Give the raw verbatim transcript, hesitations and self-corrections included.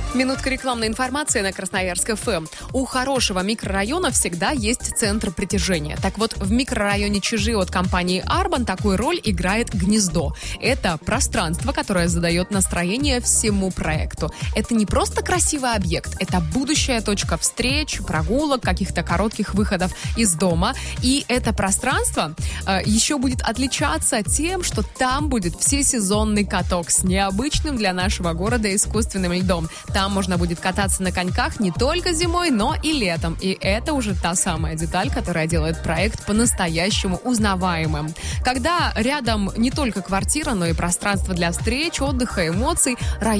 Минутка рекламной информации на Красноярск эф эм. У хорошего микрорайона всегда есть центр притяжения. Так вот, в микрорайоне Чижи от компании Арбан такую роль играет гнездо. Это пространство, которое задает настроение всему проекту. Это не просто красивый объект, это будущая точка встреч, прогулок, каких-то коротких выходов из дома. И это пространство э, еще будет отличаться тем, что там будет всесезонный каток с необычным для нашего города искусственным льдом. Там можно будет кататься на коньках не только зимой, но и летом. И это уже та самая деталь, которая делает проект по-настоящему узнаваемым. Когда рядом не только квартира, но и пространство для встреч, отдыха, эмоций,